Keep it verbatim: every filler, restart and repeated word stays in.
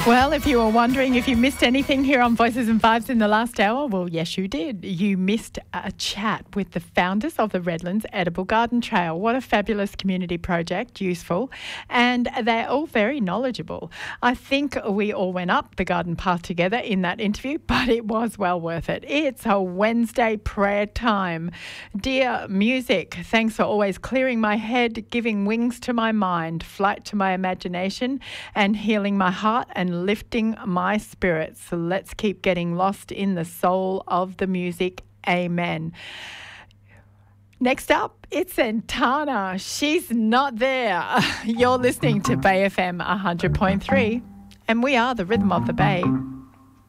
Well, if you were wondering if you missed anything here on Voices and Vibes in the last hour, well, yes, you did. You missed a chat with the founders of the Redlands Edible Garden Trail. What a fabulous community project, useful, and they're all very knowledgeable. I think we all went up the garden path together in that interview, but it was well worth it. It's a Wednesday prayer time. Dear music, thanks for always clearing my head, giving wings to my mind, flight to my imagination, and healing my heart and lifting my spirits. So let's keep getting lost in the soul of the music. Amen. Next up, it's Santana. She's not there. You're listening to Bay F M one hundred point three, and we are the rhythm of the Bay.